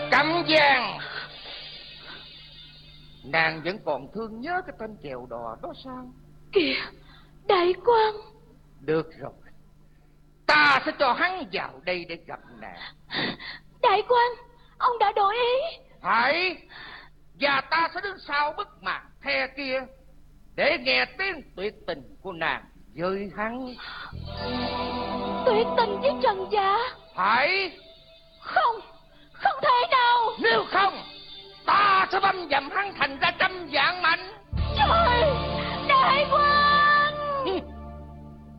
Cẩm Giang, nàng vẫn còn thương nhớ cái tên chèo đò đó sao? Kìa, đại quan. Được rồi, ta sẽ cho hắn vào đây để gặp nàng. Đại quan, ông đã đổi ý. Phải, và ta sẽ đứng sau bức màn the kia để nghe tiếng tuyệt tình của nàng với hắn. Tuyệt tình với Trần Dạ? Phải. Không, không thể nào. Nếu không, ta sẽ băm dầm hắn thành ra